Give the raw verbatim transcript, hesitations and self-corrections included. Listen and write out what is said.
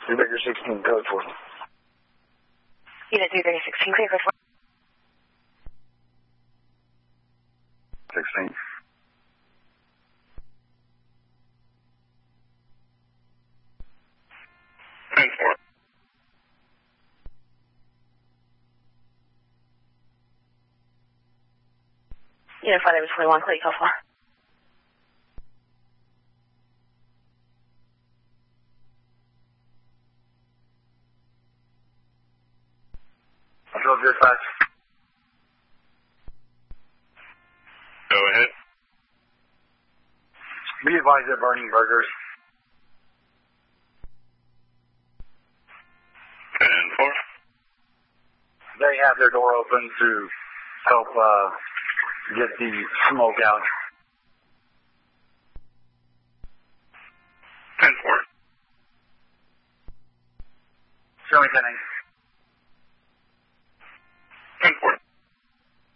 three Baker sixteen, code four. Unit three Baker sixteen, clear code four. sixteen. ten four. Unit five twenty-one, clear code four. Control zero five. Go ahead. Be advised they're burning burgers. ten four. They have their door open to help uh, get the smoke out. ten four. Show me ten eight.